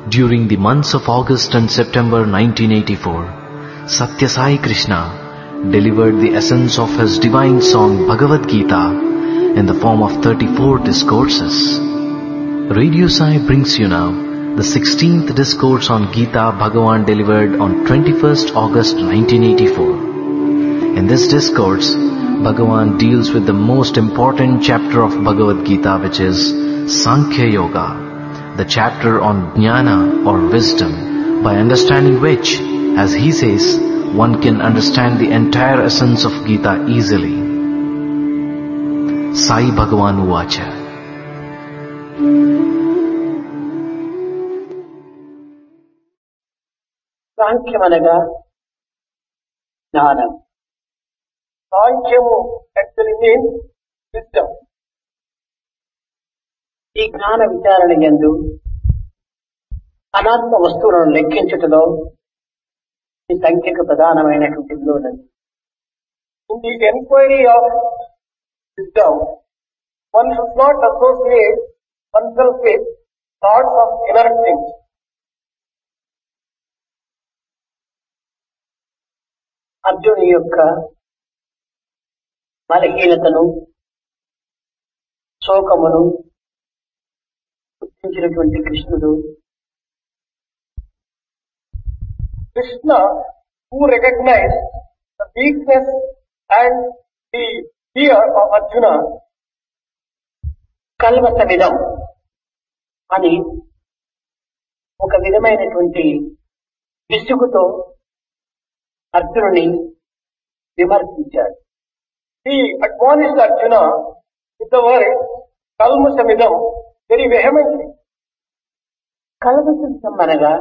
During the months of August and September 1984, Satya Sai Krishna delivered the essence of his divine song Bhagavad Gita in the form of 34 discourses. Radio Sai brings you now the 16th discourse on Gita Bhagavan delivered on 21st August 1984. In this discourse, Bhagavan deals with the most important chapter of Bhagavad Gita, which is Sankhya Yoga, the chapter on Jnana or wisdom, by understanding which, as he says, one can understand the entire essence of Gita easily. Sai Bhagavan Uvacha. సాంఖ్యమనగా జ్ఞానం. సాంఖ్యము actually means wisdom. ఈ జ్ఞాన విచారణ యందు అనాత్మ వస్తువులను లెక్కించుటలో ఈ సంఖ్యకు ప్రధానమైనటువంటి విలువ ఉన్నది. In the enquiry of wisdom, one should not associate వన్సెల్ఫ్ with thoughts of inert things. అర్జునుని యొక్క బలహీనతను, శోకమును గుర్తించినటువంటి కృష్ణుడు, Krishna who recognized the weakness and the fear of Arjuna, కల్వసమిదం అని ఒక విధమైనటువంటి విసుగుతో అర్జునుని విమర్శించాడు. He admonished Arjuna with the word kalmusamidam very vehemently. కల్వసమిదం అనగా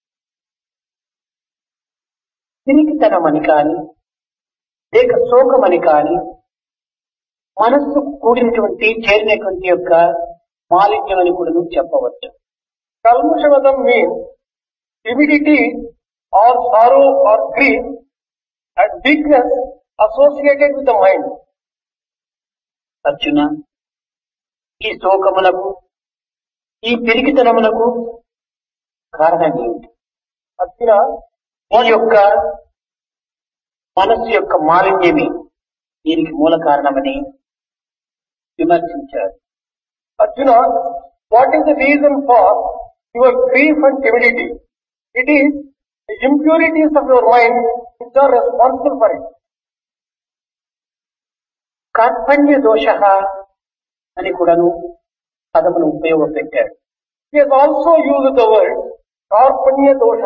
తిరిగితనమని కాని, లేక శోకమని కాని, మనస్సు కూడినటువంటి చేరినటువంటి యొక్క మాలిన్యం అని కూడా చెప్పవచ్చు. కల్ముషమదం means timidity or sorrow or grief and weakness associated with the mind. Arjuna, ఈ శోకమునకు, ఈ పిరికితనమునకు కారణం ఏమిటి? అర్జున, ఈ యొక్క మనస్సు యొక్క మాలిన్యమే దీనికి మూల కారణమని విమర్శించాడు. Arjuna, what is the reason for your grief and timidity? It is the impurities of your mind which are responsible for it. కార్పణ్య దోష అని కూడాను పదమును ఉపయోగపెట్టాడు. He has also used the word కార్పణ్య దోష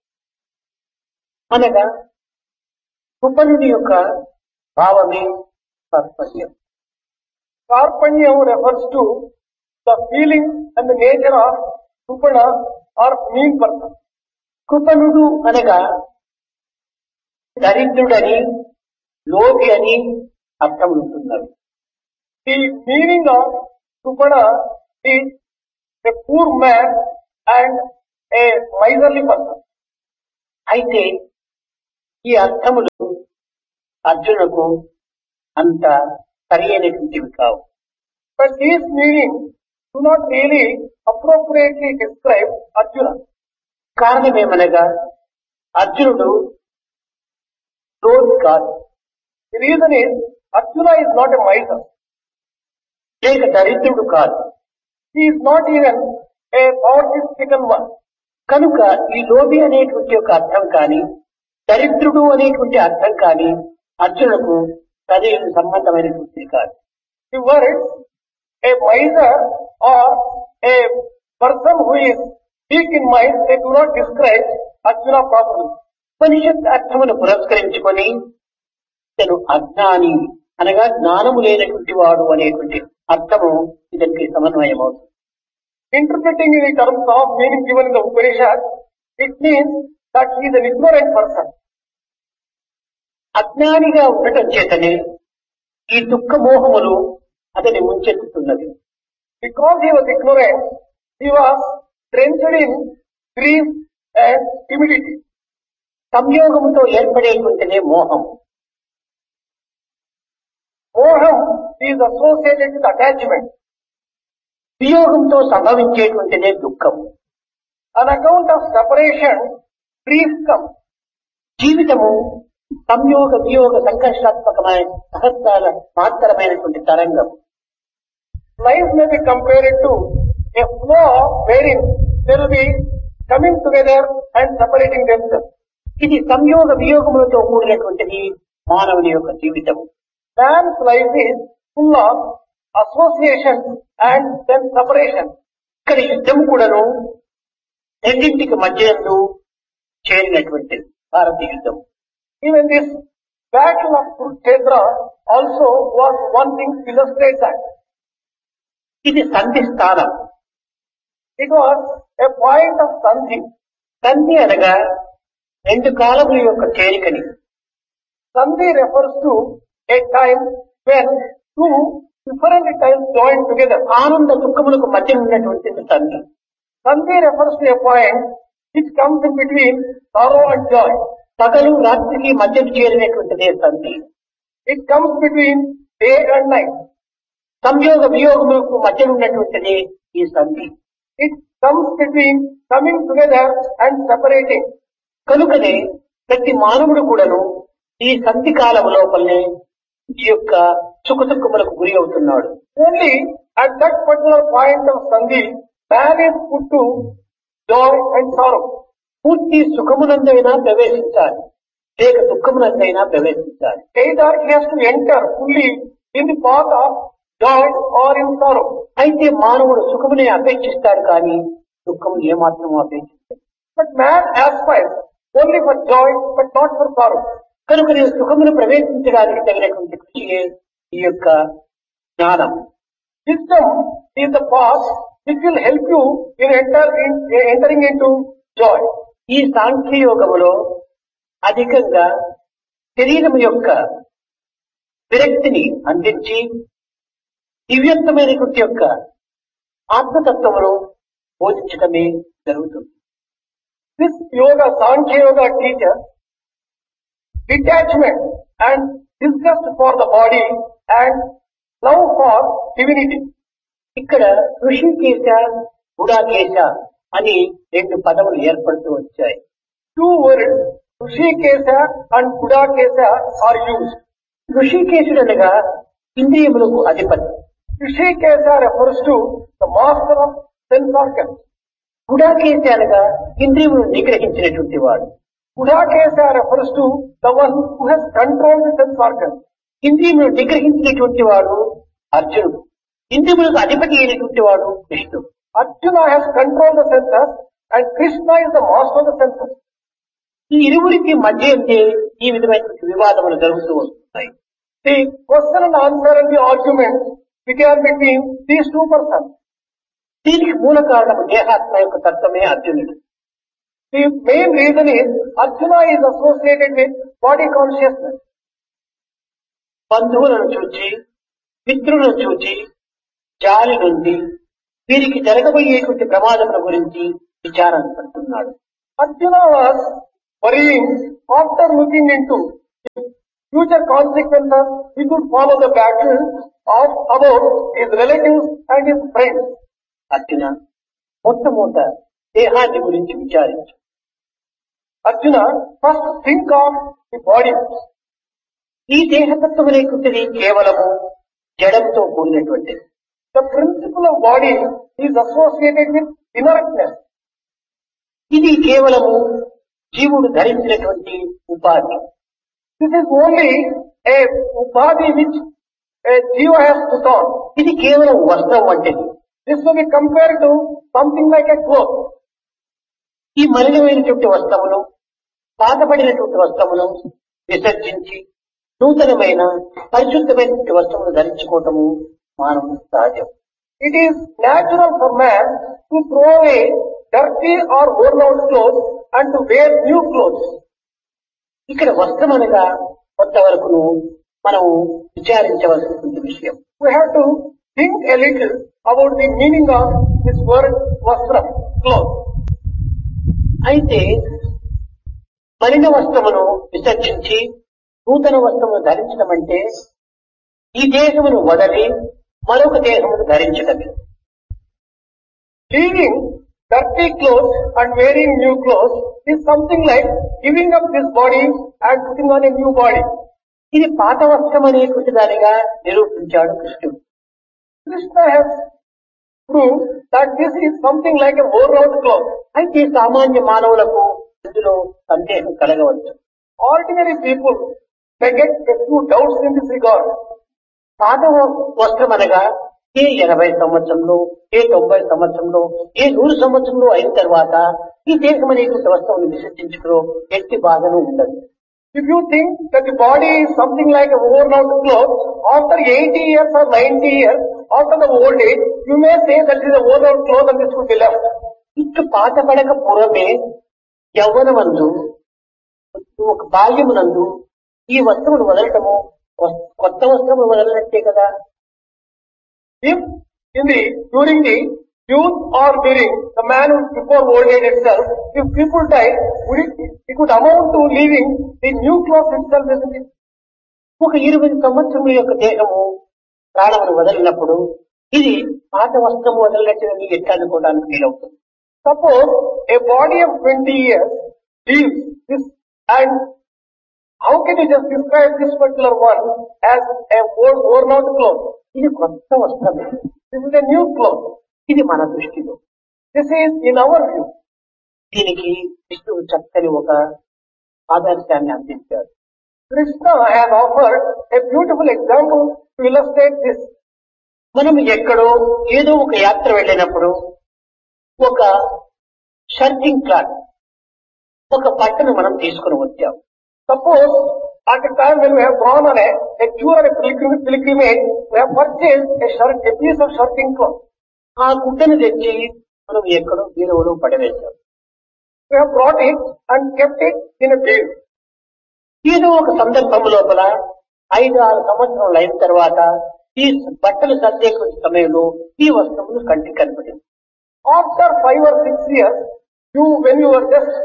అనగా కృపణుని యొక్క భావమే కార్పణ్యం. కార్పణ్యం refers to the feelings and the nature of కృపణ or mean person. కృపణుడు అనగా దరిద్రుడని, లోభి అని అర్థం ఉంటున్నారు. The meaning of కృపణ is a poor man and a miserly person. అయితే ఈ అర్థములు అర్జునుకు అంత సరైనటువంటివి కావు. But these meanings do not really appropriately describe Arjuna. కారణమేమనగా అర్జునుడు లోభి కాదు. The reason is Arjuna is not a miser. లేక దరిద్రుడు కాదు. He is not even a poverty-stricken one. కనుక ఈ లోభి అనేటువంటి ఒక అర్థం కానీ, దరిద్రుడు అనేటువంటి అర్థం కానీ అర్జునుకు సరైన సంబంధమైనటువంటిది కాదు. The word a miser or a person who is weak in mind, they do not describe Arjuna properly. ఉపనిషత్ అర్థమును పురస్కరించుకొని తను అజ్ఞాని అనగా జ్ఞానము లేనటువంటి వాడు అనేటువంటి అర్థము ఇతనికి సమన్వయం అవుతుంది. Interpreting in terms of meaning given in the Upanishad, it means that he is an ignorant person. అజ్ఞానిగా ఉండటం చేతనే ఈ దుఃఖ మోహములు అతని ముంచెత్తుతున్నది. Because he was ignorant, he was drenched in grief and timidity. సంయోగముతో ఏర్పడేటువంటిదే మోహం. మోహం is associated with attachment. వియోగంతో సంభవించేటువంటిదే దుఃఖం. On account of separation, grief comes. జీవితము సంయోగ వియోగ సంఘర్షాత్మకమైన సహస్రాల మాత్రమైనటువంటి తరంగం. Life may be compared to a flow wherein they will be coming together and separating themselves. ఇది సంయోగ వియోగములతో కూడినటువంటిది మానవుని యొక్క జీవితం. Man's life is full of association and then separation. ఇక్కడ యుద్ధం కూడాను రెండింటికి మధ్యంలో చేరినటువంటిది భారతీయ యుద్ధం. Even this battle of Kurukshetra also was one thing to illustrate that. ఇది సంధి స్థానం. It was a point of sandhi. సంధి అనగా రెండు కాలముల యొక్క చేరికని. Sandhi refers to a time when two different times join together. ఆనంద దుఃఖములకు మధ్య ఉన్నటువంటిది సంధి. Sandhi refers to a point which comes in between sorrow and joy. పగలు రాత్రికి మధ్య చేరినటువంటిదే సంధి. It comes between day and night. సంయోగ వియోగములకు మధ్య ఉన్నటువంటిది ఈ సంధి. It comes between coming together and separating. కనుకనే ప్రతి మానవుడు కూడాను ఈ సంధి కాలము లోపలనే ఈ యొక్క సుఖ దుఃఖములకు గురి అవుతున్నాడు. Only at that particular point of sandhi, man is put to joy and sorrow. పూర్తి సుఖమునందైనా ప్రవేశించాలి, లేక దుఃఖమునందైనా ప్రవేశించాలి. Either he has to enter fully in the path of joy or in sorrow. అయితే మానవుడు సుఖమునే అపేక్షిస్తాడు కానీ దుఃఖము ఏమాత్రము అపేక్షిస్తాడు. But man aspires only for joy but not for sorrow. కనుక నేను సుఖమును ప్రవేశించడానికి తగినటువంటి కృషియే ఈ యొక్క జ్ఞానం. Wisdom is the path which will help you in entering into joy. ఈ సాంఖ్యయోగములో అధికంగా శరీరం యొక్క విరక్తిని అందించి దివ్యత్వమైనటువంటి యొక్క ఆత్మతత్వమును బోధించడమే జరుగుతుంది. This yoga, Sankhya Yoga teaches detachment and disgust for the body and love for divinity. ఇక్కడ ఋషికేశ గుడాకేశ అని రెండు పదములు ఏర్పడుతూ వచ్చాయి. Two words, Rishikesha and Gudakesha, are used. ఋషికేశుడు అనగా ఇంద్రియములకు అధిపతి. Rishikesha refers to the master of sense organs. గుడాకేశ అనగా ఇంద్రియములను నిగ్రహించినటువంటి వాడు. Gudakesha refers to the one who has controlled the sense organs. ఇంద్రియములను నిగ్రహించినటువంటి వాడు అర్జునుడు. ఇంద్రియములకు అధిపతి అయినటువంటి వాడు కృష్ణుడు. Arjuna has controlled the senses and Krishna is the master of the senses. ఈ ఇరువురికి మధ్య ఈ విధమైనటువంటి వివాదములు జరుగుతూ వస్తున్నాయి. The question and answer and the argument began between these two persons. దీనికి మూల కారణము దేహాత్మ యొక్క తత్వమే అర్జునుడు. The main reason is Arjuna is associated with body consciousness. బంధువులను చూచి, మిత్రులను చూచి, జాలి నుండి వీరికి జరగబోయేటువంటి ప్రమాదముల గురించి విచారణ పడుతున్నాడు. Arjuna was worrying after looking into future consequences which would follow the battle about his relatives and his friends. Arjuna, మొట్టమొదట దేహాన్ని గురించి విచారించు. Arjuna, first think of the body. ఈ దేహతత్వం అనేటువంటిది కేవలము జడంతో కూడినటువంటిది. The principle of body is associated with inertness. ఇది కేవలము జీవుడు ధరించినటువంటి ఉపాధి. This is only a upadhi which a jiva has put on. ఇది కేవలం వస్త్రం వంటిది. This will be compared to something like a cloth. ఈ మలినమైనటువంటి వస్త్రమును, పాతబడినటువంటి వస్త్రమును విసర్జించి నూతనమైన పరిశుద్ధమైనటువంటి వస్త్రమును ధరించుకోవటము మానవుని సహజం. It is natural for man to throw away dirty or worn out clothes and to wear new clothes. ఇక్కడ వస్త్రం అనగా కొంతవరకును మనము విచారించవలసినటువంటి విషయం. We have to think a little about the meaning of this word vastram, cloth. అయితే మలిన వస్త్రమును విసర్జించి నూతన వస్త్రమును ధరించడం అంటే ఈ దేహమును వదలి మరొక దేహమును ధరించడమే. Leaving Dirty clothes and wearing new clothes is something like giving up this body and putting on a new body. ఇది పాత వస్త్రం అనేటువంటి దానిగా నిరూపించాడు కృష్ణుడు. Krishna has proved that this is something like a worn-out cloth. అయితే సామాన్య మానవులకు ఇందులో సందేహం కలగవచ్చు. Ordinary people may get a few doubts in this regard. పాత వస్త్రం అనగా ఏ 80 సంవత్సరంలో, ఏ 90 సంవత్సరంలో, ఏ 100 సంవత్సరంలో అయిన తర్వాత ఈ దేశం అనేటువంటి వస్త్రం విసర్జించుకులో ఎట్టి బాధను ఉండదు. If you think that the body is something like a worn-out cloth, after 80 years or 90 years, after the old age, you may say that this is a worn-out cloth and this should be left. ఇట్లు పాత పడక పూర్వమే యవ్వనమందు ఒక బాల్యమునందు ఈ వస్త్రమును వదలటము కొత్త వస్త్రమును వదలనట్టే కదా. If during the youth or during the man before old age itself, if people die, it would amount to leaving the new cloth itself, isn't it? ఒక 20 సంవత్సరముల యొక్క దేహము ప్రాణమును వదలినప్పుడు ఇది పాత వస్త్రము వదలనట్టుగా మీకు ఎట్లా అనుకోవడానికి వీలవుతుంది. Suppose a body of 20 years leaves this, and how can you just describe this particular one as a worn-out cloth? ఇది కొత్త వస్త్రమే. This is a new cloth. ఇది మన దృష్టిలో. This is in our view. దీనికి విష్ణువు చక్కని ఒక ఆదర్శాన్ని అందించాడు. Krishna has offered a beautiful example to illustrate this. మనం ఎక్కడో ఏదో ఒక యాత్ర వెళ్ళినప్పుడు ఒక షర్టింగ్ క్లాత్, ఒక బట్టను మనం తీసుకుని వచ్చాం. Suppose at a time when we have gone on a tour or a pilgrimage, we have purchased a piece of shirting cloth. ఆ గుడ్డను తెచ్చి మనం ఎక్కడో బీరువాలో పడవేశాం. We have brought it and kept it in a bin. ఏదో ఒక సందర్భం లోపల 5-6 సంవత్సరాలు అయిన తర్వాత ఈ బట్టలు సర్దేటువంటి సమయంలో ఈ వస్త్రములు కంటికి కనపడింది. After 5 or 6 years, when you were just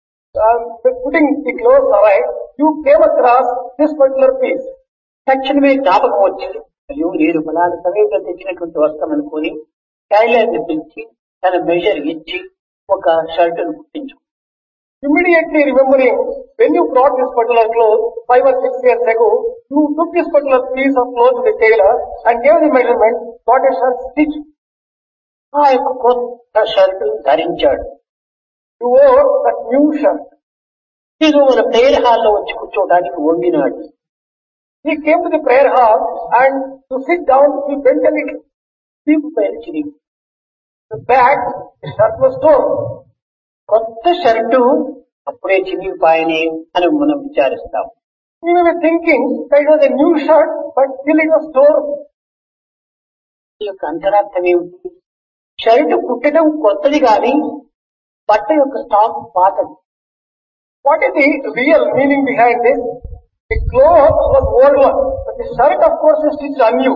putting the clothes away, you came across this particular piece. తక్షణమే జ్ఞాపకం వచ్చి, అయ్యో నేను ఫలానా సమయంలో తెచ్చినటువంటి వస్త్రం అనుకుని టైలర్ని పిలిచి తన మెజర్ ఇచ్చి ఒక షర్టును కుట్టించు. Immediately remembering, when you brought this particular cloth 5 or 6 years ago, you took this particular piece of cloth to the tailor and gave the measurement, got a shirt stitched. ఆ యొక్క కొత్త షర్టు ధరించాడు. You wore that new shirt. నేను మన prayer హాల్లో వచ్చి కూర్చోవడానికి వంగినాడు. He came to the prayer hall and to sit down, he bent a little. వీపు పైన చిరిగి, The back, the shirt was torn. కొత్త షర్టు అప్పుడే చిరిగిపోయినే అని మనం విచారిస్తాం. We may be thinking that it was a new shirt, but still it was torn. ఈ యొక్క అంతరార్థం ఏమిటి? షర్టు కుట్టడం కొత్తది కానీ బట్ట యొక్క స్టాక్ పాతది. What is the real meaning behind this? The cloth was old one, but the shirt of course is stitched anew.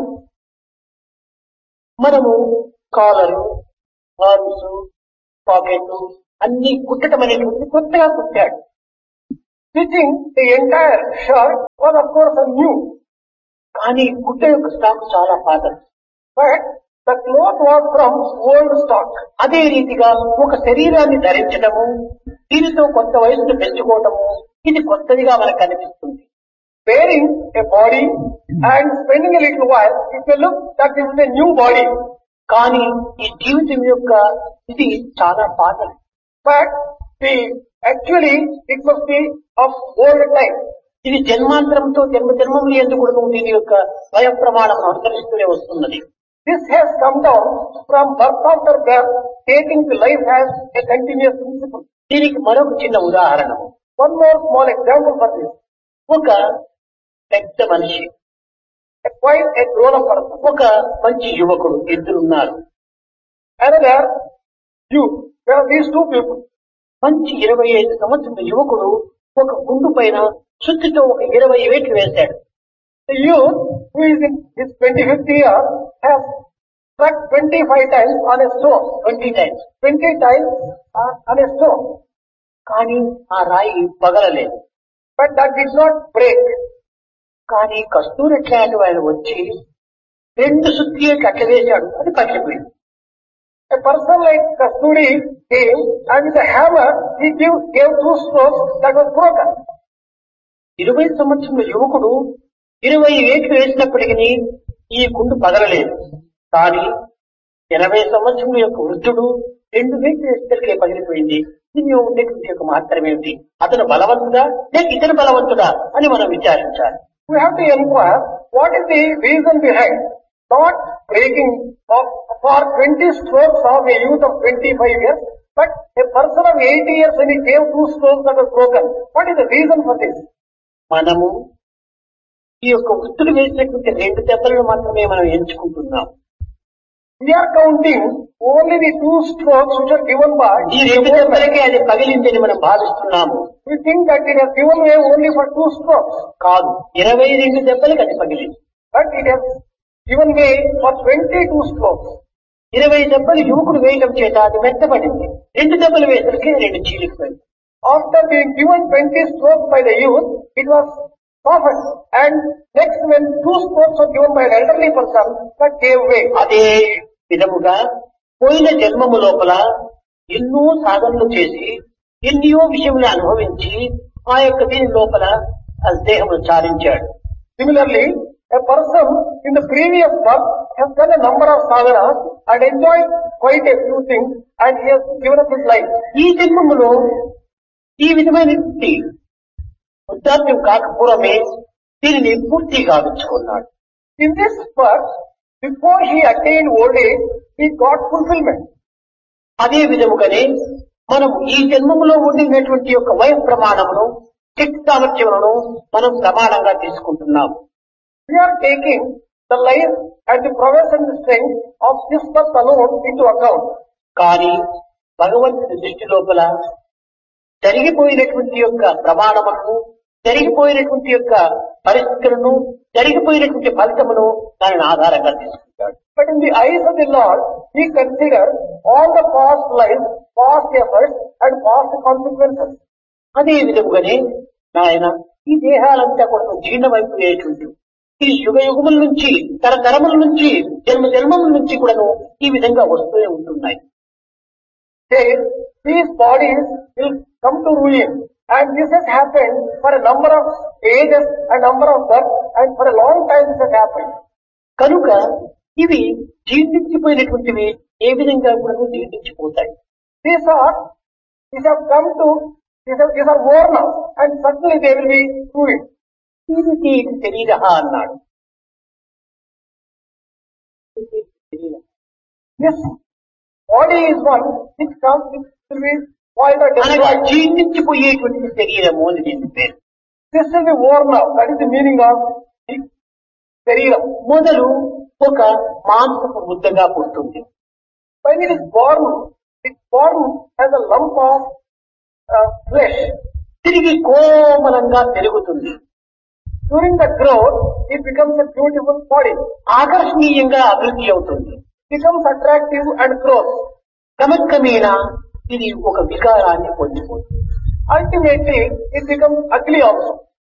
మనము కాలరు, ఆర్మ్స్, పాకెట్ అన్ని కుట్టడం అనేటువంటిది కొత్తగా కుట్టాడు. Stitching the entire shirt was of course anew. కానీ కుట్ట యొక్క stock చాలా పాతది. But the cloth was from old stock. అదే రీతిగా ఒక శరీరాన్ని ధరించడము, దీనితో కొత్త వయసును పెంచుకోవటము, ఇది కొత్తదిగా మనకు కనిపిస్తుంది. Wearing a body and spending a little while, it may look that this is a new body. కానీ ఈ జీవితం యొక్క ఇది చాలా పాతది. But actually it must be of old time. ఇది జన్మాంతరంతో జన్మములు ఎందుకు కూడా దీని యొక్క వయ ప్రమాణం అనుసరిస్తూనే వస్తున్నది. This has come down from birth after birth, taking the life as a continuous principle. దీనికి మరొక చిన్న ఉదాహరణ. One more small example for this. ఒక పెద్ద మనిషి, Quite a grown-up person. ఒక మంచి యువకుడు, ఇద్దరున్నారు. Another youth. There are these two people. మంచి 25 సంవత్సరాల యువకుడు ఒక గుండు పైన సుత్తితో ఒక 20 వేట్లు వేశాడు. The youth who is in his 25th year has struck 25 times on a stone. 20 times on a stone. కానీ ఆ రాయి పగలలేదు. But that did not break. కానీ కస్తూరి ఎట్లాంటి ఆయన వచ్చి 2 సుత్తికి అట్ల వేశాడు, అది పగిలిపోయింది. A person like Kasturi came and with a hammer he gave 2 strokes that was broken. 20 సంవత్సరాల యువకుడు 20 వేట్లు వేసినప్పటికీ ఈ గుండు పగలలేదు. కానీ 80 సంవత్సరం యొక్క వృద్ధుడు 2 వేట్లు వేసేసరికి పగిలిపోయింది. దీనిలో ఉండేటువంటి యొక్క మాత్రం ఏమిటి? అతను బలవంతుడా లేక ఇతను బలవంతుడా అని మనం విచారించాలి. We have to inquire what is the reason behind not breaking for 20 strokes of a youth of 25 years, but a person of 80 years when he gave 2 strokes that was broken. What is the reason for this? మనము ఈ యొక్క వృత్తులు వేసినటువంటి 2 దెబ్బలను మాత్రమే మనం ఎంచుకుంటున్నాం. We are counting only the 2 strokes which are given by ఈ 2 దెబ్బలకే అది పగిలిందని మనం భావిస్తున్నాము. We think that it has given way only for 2 strokes. కాదు, 22 దెబ్బలకు అది పగిలింది. But it has given way for 22 strokes. 20 దెబ్బలు యువకుడు వేయడం చేత అది మెత్తబడింది. 2 దెబ్బలు వేసరికి 2 చీలిపోయింది. After being given 20 strokes by the youth, it was softened. And next when 2 strokes were given by an elderly person, that gave way. అదే విధముగా పోయిన జన్మము లోపల ఎన్నో సాధనలు చేసి ఎన్నో విషయములు అనుభవించి ఆ యొక్క దీని లోపల ఆ దేహమును చాలించాడు. Similarly, a person in the previous birth has done a number of sadhanas and enjoyed quite a few things and he has given up his life. ఈ జన్మములో ఈ విధమైన వృద్ధాప్యం కాకపూర్వమే దీనిని పూర్తి గావించుకున్నాడు. In this birth, before he attained old age, he got fulfillment. అదే విధముగానే మనము ఈ జన్మములో ఉండినటువంటి యొక్క వయ ప్రమాణమును శక్తి సామర్థ్యములను మనం ప్రమాణంగా తీసుకుంటున్నాము. We are taking the life and the prowess and the strength of this birth alone into account. కానీ భగవంతుని దృష్టి లోపల జరిగిపోయినటువంటి యొక్క ప్రమాణములను, జరిగిపోయినటువంటి యొక్క పరిస్థితులను, జరిగిపోయినటువంటి ఫలితమును దానిని ఆధారంగా తీసుకుంటాడు. But in the eyes of the Lord, he considers all the past lives, past efforts and past consequences. అదే విధముగానే నాయన ఈ దేహాలంతా కూడా జీర్ణమైపోయేటువంటి ఈ యుగ యుగముల నుంచి తరతరముల నుంచి జన్మ జన్మముల నుంచి కూడాను ఈ విధంగా వస్తూనే ఉంటున్నాయి. These bodies will come to ruin, and this has happened for a number of ages, a number of births, and for a long time this has happened. కనుక ఇవి జీర్ణించిపోయినటువంటివి ఏ విధంగా కూడా జీర్ణించిపోతాయి. These have come to, these are worn out, and certainly they will be ruined. ఇది శరీర అన్నాడు. This body is one which comes, which will be spoiled or అనగా destroyed. జీర్ణించిపోయేటువంటి శరీరము అని దీని పేరు. This will be worn out. That is the meaning of the శరీరం. మొదలు ఒక మాంసపు ముద్దగా పుడుతుంది. When it is born as a lump of flesh. తిరిగి కోమలంగా పెరుగుతుంది. During the growth, it becomes a beautiful body. ఆకర్షణీయంగా అభివృద్ధి అవుతుంది. Becomes attractive and grows. క్రమక్రమేణా ఇది ఒక వికారాన్ని పొందిపోతుంది. Ultimately, it becomes ugly also.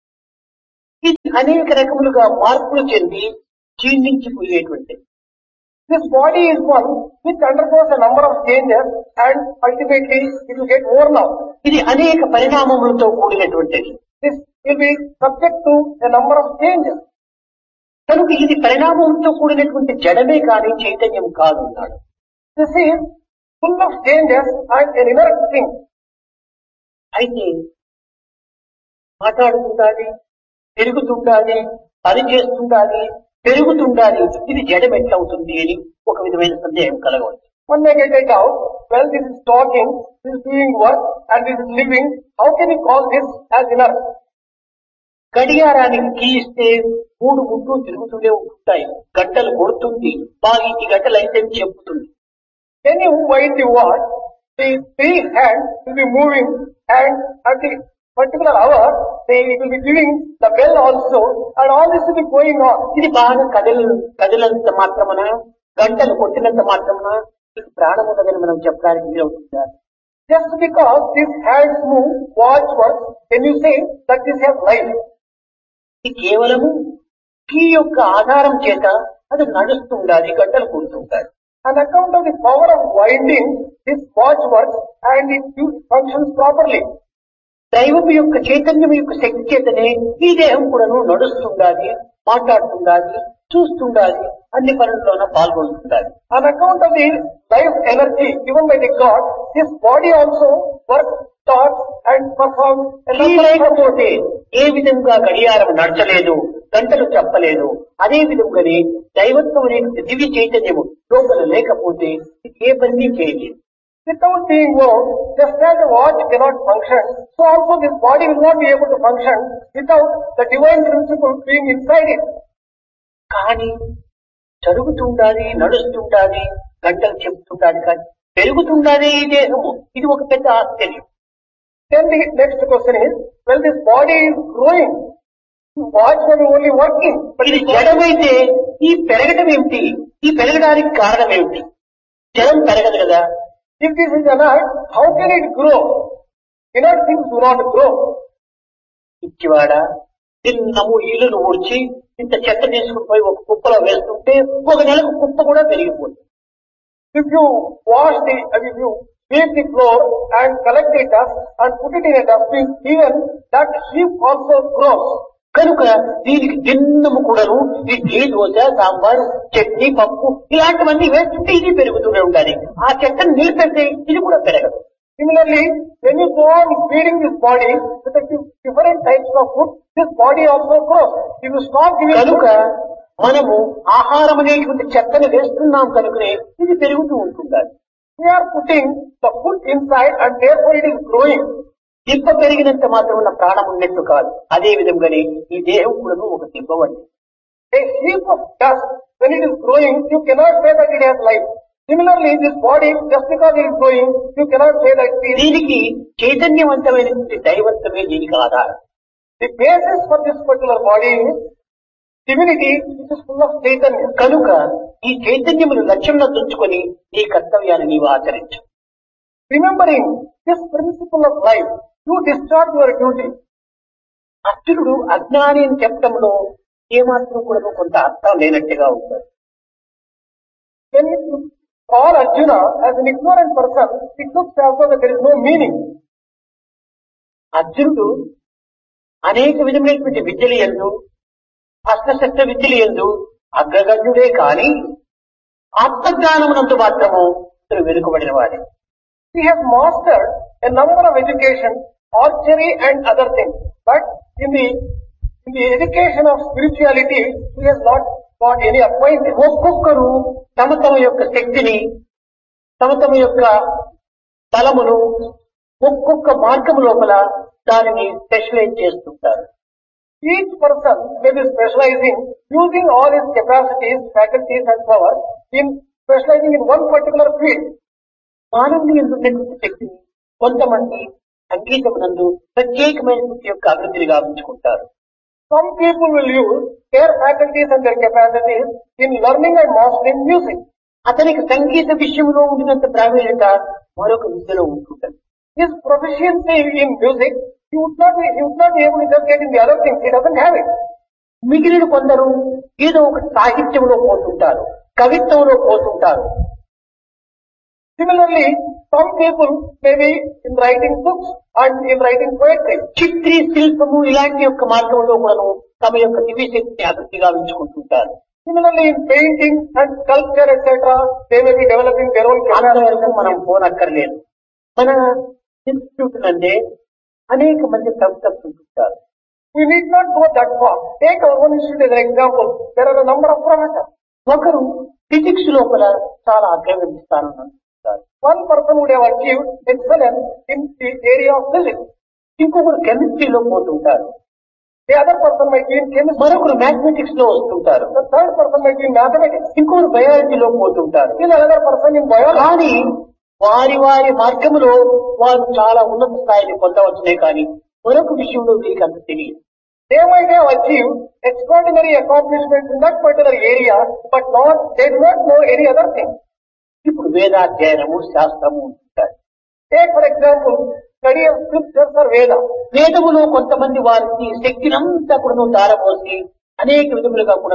ఇది అనేక రకములుగా మార్పులు చెంది క్షీణించిపోయేటువంటి. This body is one which undergoes a number of changes and ultimately it will get worn out. ఇది అనేక పరిణామములతో కూడినటువంటిది. This will be subject to a number of changes. కనుక ఇది పరిణామంతో కూడినటువంటి జడమే కానీ చైతన్యం కాదు అన్నాడు. This is full of changes and an inert thing. అయితే మాట్లాడుతుండాలి, పెరుగుతుండాలి, పని చేస్తుండాలి, పెరుగుతుండాలి, ఇది జడం ఎట్లవుతుంది అని ఒక విధమైన సందేహం కలగవచ్చు. One may get a doubt, well this is talking, this is doing work and this is living, how can you call this as inert? గడియారానికి key ఇస్తే 3 ముట్లు తిరుగుతూనే ఉంటాయి. గంటలు కొడుతుంది, బాగా ఈ గంటలు అయితే చెప్పుతుంది. When you wind the watch, the 3 hands will be moving and at the particular hour, it will be giving the bell also and all this will be going on. ఇది బాగా కదిలంత మాత్రమున, గంటలు కొట్టినంత మాత్రమున ఇది ప్రాణం ఉన్నదని మనం చెప్పడానికి వీలవుతుందా? Just because these hands move, watch works, can you say that this has life? ఇది కేవలము కీ యొక్క ఆధారం చేత అది నడుస్తుండాలి, గంటలు కొడుతుంటాడు. On account of the power of winding, this watch works and it functions properly. దైవము యొక్క చైతన్యం యొక్క శక్తి చేతనే ఈ దేహం కూడాను నడుస్తుండాలి, మాట్లాడుతుండాలి, చూస్తుండాలి, అన్ని పనుల్లోనూ పాల్గొంటుండాలి. On account of the life energy given by the God, this body also works, talks and performs. లేకపోతే ఏ విధంగా గడియారం నడచలేదు, గంటలు చెప్పలేదు, అదే విధంగానే దైవత్వం అనే దివ్య చైతన్యము లోపల లేకపోతే ఏ పని చేయలేదు. Without being known, just as the watch cannot function, so also this body will not be able to function without the divine principle being inside it. కానీ జరుగుతుండాలి, నడుస్తుండాలి, గంటలు చెప్తుండాలి, కానీ పెరుగుతుండాలి ఈ దేహము. ఇది ఒక పెద్ద ఆశ్చర్యం. Then the next question is, well, this body is growing. Watch may be only working, but ఇది జడమైతే ఈ పెరగడం ఏమిటి? ఈ పెరగడానికి కారణం ఏమిటి? జడం పెరగదు కదా. if this is inert, how can it grow? Inert things do not grow. ఇచ్చివాడ తిన్నము ఇల్లును ఊడ్చి ఇంత చెత్త తీసుకుని పోయి ఒక కుప్పలో వేస్తుంటే ఒక నెలకు కుప్ప కూడా పెరిగిపోతుంది. If you sweep the floor and collect the dust and put it in a dustbin, even that heap also grows. కనుక దీనికి దిన్నము కూడాను ఇడ్లీ, దోశ, సాంబార్, చట్నీ, పప్పు ఇలాంటివన్నీ వేస్తుంటే ఇది పెరుగుతూనే ఉండాలి. ఆ చెత్తను నిలిపేస్తే ఇది కూడా పెరగదు. Similarly, when you go on feeding this body with the different types of food, this body also grows. If you stop giving కనుక మనము ఆహారం అనేటువంటి చెత్తను వేస్తున్నాం కనుకనే ఇది పెరుగుతూ ఉంటుండాలి. we are putting the food inside and therefore it is growing. దిబ్బ పెరిగినంత మాత్రం ఉన్న ప్రాణం ఉన్నట్టు కాదు. అదే విధంగానే ఈ దేహం కూడా ఒక దిబ్బ వంటి. A heap of dust, when it is growing, you cannot say that it has life. Similarly, this body, just because it is growing, you cannot say that it is. దీనికి చైతన్యవంతమైనటువంటి దైవత్వమే దీనికి ఆధారం. The basis for this particular body is divinity, which is full of Chaitanya. కనుక ఈ చైతన్యమును లక్ష్యంలో తుంచుకొని నీ కర్తవ్యాన్ని నీవు ఆచరించు. Remembering this principle of life, you discharge your duty. అర్జునుడు అజ్ఞాని అని చెప్పడంలో ఏమాత్రం కూడా కొంత అర్థం లేనట్టుగా ఉంటాడు. When you call Arjuna as an ignorant person, it looks as though that there is no meaning. అర్జునుడు అనేక విధమైనటువంటి విద్యలు యందు, అస్త్రశస్త్ర విద్యలు యందు అగ్రగణ్యుడే కాని ఆత్మజ్ఞానమునందు మాత్రము ఇతను వెనుకబడిన వాడే. He has mastered a number of education, archery and other things. But in the education of spirituality, he has not got any appointment. ఒక్కొక్కరు తమ తమ యొక్క శక్తిని, తమ తమ యొక్క బలమును ఒక్కొక్క మార్గము లోపల దానిని స్పెషలైజ్ చేస్తుంటారు. Each person may be specializing, using all his capacities, faculties and powers in specializing in one particular field. మానవుని ఉన్నటువంటి శక్తిని కొంతమంది సంగీతమునందు ప్రత్యేకమైనటువంటి యొక్క అభివృద్ధిని గావించుకుంటారు. Some people will use their faculties and their capacities in learning and mastering music. అతనికి సంగీత విషయంలో ఉండినంత ప్రావీణ్యత మరొక విద్యలో ఉంటుంటుంది. His proficiency in music, he would not be able to just get in the other things. He doesn't have it. మిగిలిన కొందరు ఏదో ఒక సాహిత్యంలో పోతుంటారు, కవిత్వంలో పోతుంటారు. Similarly, some people may be in writing books and in writing poetry. చిత్రీ, శిల్పము ఇలాంటి యొక్క మార్గంలో కూడా తమ యొక్క దివ్య శక్తిని అభివృద్ధి గావించుకుంటుంటారు. Similarly, in painting and sculpture, etc., they may be developing their own అంతవరకు మనం పోనక్కర్లేదు. మన ఇన్స్టిట్యూట్ నందే అనేక మంది ప్రొఫెసర్స్ ఉంటుంటారు. We need not go that far. Take our own institute as an example. There are a number of professors. ఒకరు physics లోపల చాలా అగ్రగమిస్తారని. One person would have achieved excellence in the area of physics. ఇంకొకరు కెమిస్ట్రీలో పోతుంటారు. The other person might be in chemistry. మరొకరు mathematics లో వస్తుంటారు. The third person might be in mathematics. ఇంకొకరు బయాలజీలో పోతుంటారు. Still another person in biology. కానీ వారి వారి మార్గంలో వారు చాలా ఉన్నత స్థాయిని పొందవచ్చునే కానీ మరొక విషయంలో వీరికి అంత తెలియదు. They might have achieved extraordinary accomplishments in that particular area, but they do not know any other thing. ఇప్పుడు వేదాధ్యయనము, శాస్త్రము ఉంటారు. Take for example, study of scriptures or Veda. వేదములో కొంతమంది వారికి శక్తినంతా కూడాను ధారపోసి అనేక విధములుగా కూడాను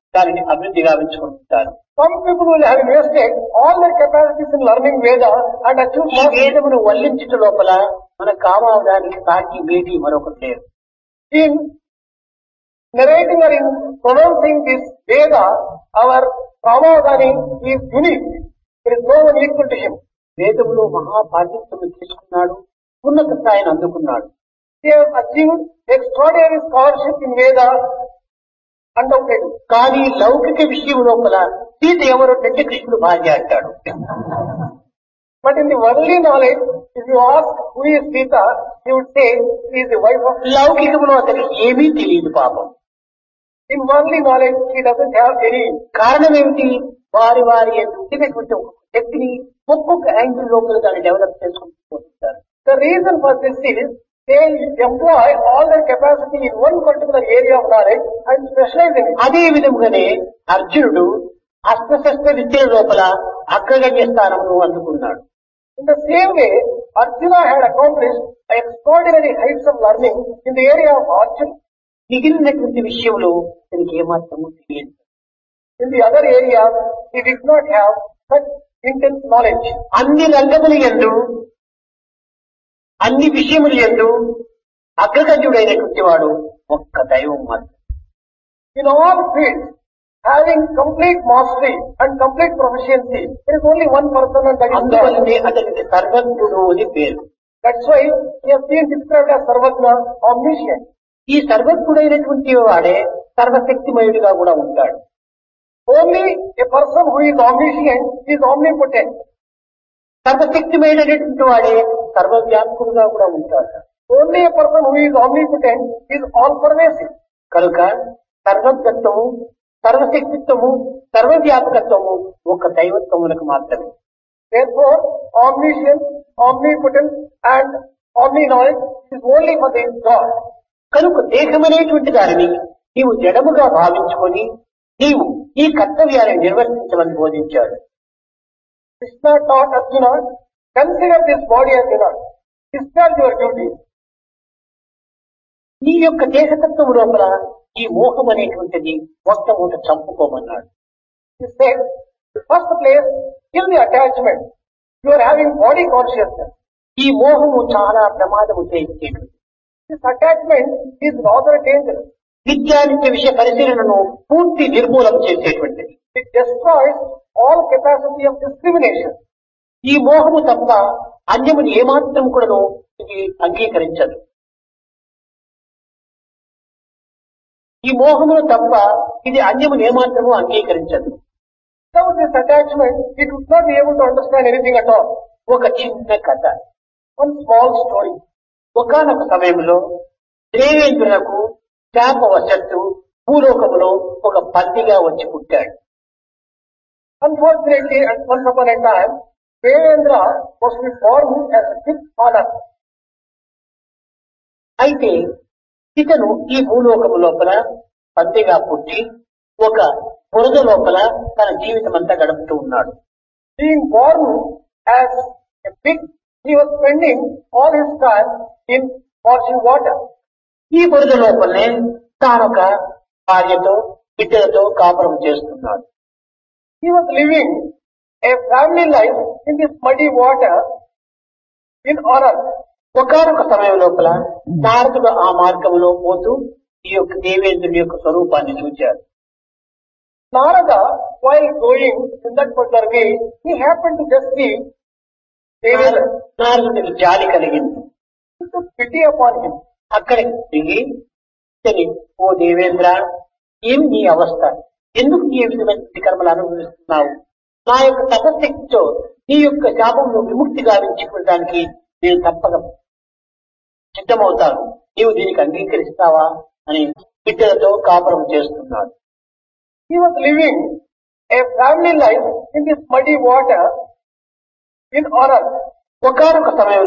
దానిని అభివృద్ధి గావించుకుంటారు. Some people will have invested all their capacities in learning Veda and achieved ఈ వేదమును వల్లించుట లోపల మన కామావడానికి సాటి వేది మరొకటి లేదు. in narrating or in pronouncing this Veda, our Ramadani is unique. There is no one equal to him. వేదములో మహాపాండిత్యము తీసుకున్నాడు, ఉన్నత స్థాయిని అందుకున్నాడు. He has achieved extraordinary scholarship in Veda, undoubted. కానీ లౌకిక విషయం లోపల సీత ఎవరో అంటే కృష్ణుడు భార్య అంటాడు. But in the worldly knowledge, if you ask who is Sita, he would say she is the wife of. లౌకికములో అతనికి ఏమీ తెలియదు పాపం. In worldly knowledge, he doesn't have any. కారణం ఏమిటి? వారి వారి పుట్టినటువంటి ఒక శక్తిని ఒక్కొక్క యాంగిల్ లోపల దాన్ని డెవలప్ చేసుకుంటూ పోతుంటారు. The reason for this is they employ all their capacity in one particular area of knowledge and specialize in it. అదే విధముగానే అర్జునుడు అస్త్రశస్త్ర విద్యల లోపల అగ్రగణ్య స్థానమును అందుకున్నాడు. In the same way, Arjuna had accomplished extraordinary heights of learning in the area of archery. మిగిలినటువంటి విషయంలో దీనికి ఏమాత్రము తెలియదు. In the other areas, he did not have such intense knowledge. అన్ని రంగముల యందు అన్ని విషయముల యందు అగ్రగణ్యుడైనటువంటి వాడు ఒక్క దైవం మాత్రం. In all fields, having complete mastery and complete proficiency, there is only one person and that is God. అందువల్లనే అతనికి సర్వజ్ఞుడు అని పేరు. That's why he has been described as Sarvajna, omniscient. ఈ సర్వజ్ఞుడైనటువంటి వాడే సర్వశక్తిమయుడిగా కూడా ఉంటాడు. Only a person who is omniscient is omnipotent. సర్వశక్తిమైనటువంటి వాడే సర్వవ్యాపకుడుగా కూడా ఉంటాడు. Only a person who is omnipotent is all pervasive. కనుక సర్వజ్ఞత్వము, సర్వశక్తిత్వము, సర్వవ్యాపకత్వము ఒక దైవత్వములకు మాత్రమే. Therefore, omniscience, omnipotence and omni-knowledge is only for the God. కనుక దేహమనేటువంటి దానిని నీవు జడముగా భావించుకొని నీవు ఈ కర్తవ్యాన్ని నిర్వర్తించమని బోధించాడు. Krishna taught Arjuna, consider this body as enough. Discharge your duty. నీ యొక్క దేహతత్వం లోపల ఈ మోహం అనేటువంటిది మొట్టమొదట చంపుకోమన్నాడు. He said, first place, kill the attachment. You are having body consciousness. ఈ మోహము చాలా ప్రమాదము చేసేటువంటి. This attachment is rather dangerous. విద్యానిత్య విషయ పరిశీలనను పూర్తి నిర్మూలన చేసేటువంటిది. It destroys all capacity of discrimination. ఈ మోహము తప్ప అన్యముని ఏమాత్రం కూడాను ఇది అంగీకరించదు. ఈ మోహమును తప్ప ఇది అన్యముని ఏమాత్రము అంగీకరించదు. Without this attachment, it would not be able to understand anything at all. ఒక చిన్న కథ. One small story. ఒకానొక సమయంలో దేవేంద్రులకు శాపవశత్తు భూలోకములో ఒక పందిగా వచ్చి పుట్టాడు. Unfortunately, at once upon a time, Devendra was to be born as a fifth on earth. అయితే ఇతను ఈ భూలోకము లోపల పందిగా పుట్టి ఒక బురద లోపల తన జీవితం అంతా గడుపుతూ ఉన్నాడు. Being born as a pig, he was spending all his time in washing water. ఈ బురద లోపలనే తానొక భార్యతో బిడ్డలతో కాపురం చేస్తున్నాడు. He was living a family life in this muddy water in honor. ఒకనొక సమయం లోపల నారదుడు ఆ మార్గంలో పోతూ ఈ యొక్క దేవేంద్రుని యొక్క స్వరూపాన్ని చూచాడు. Narada, while going in that particular way, he happened to just see Devendra. నారదుడికి జాలి కలిగింది. He took pity upon him. అక్కడికి దిగి "సరే, ఓ దేవేంద్ర, ఏమి నీ అవస్థ? ఎందుకు ఈ విధమైన కర్మలు అనుభవిస్తున్నావు? నా యొక్క తపశక్తితో నీ యొక్క శాపంలో విముక్తి గావించుకోవడానికి నేను తప్పక సిద్ధమవుతాను. నీవు దీనికి అంగీకరిస్తావా?" అని బిడ్డలతో కాపురం చేస్తున్నాడు. He was living a family life in this muddy water in honor. ఒకనొక సమయం